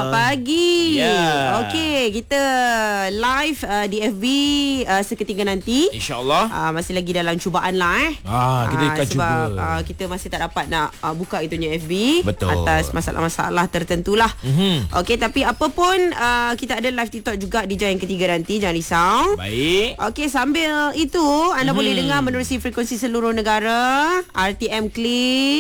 pagi. Okey, kita live di FB seketika nanti. InsyaAllah. Masih lagi dalam cubaan lah Kita akan sebab cuba. kita masih tak dapat nak buka itunya FB. Betul. Atas masalah-masalah tertentulah. Okey, tapi apa pun kita ada live TikTok juga di jam yang ketiga nanti, jangan risau. Baik. Okey, sambil itu anda boleh dengar menerusi frekuensi seluruh negara, RTM Klik.